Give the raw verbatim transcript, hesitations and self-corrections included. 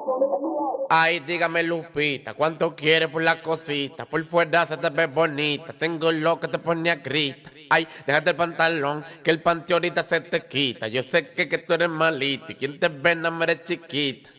Ay, dígame Lupita, ¿cuánto quieres por la cosita? Por fuera se te ve bonita, tengo lo que te pone a grita. Ay, déjate el pantalón, que el panty ahorita se te quita. Yo sé que, que tú eres malita y quien te ve no me eres chiquita.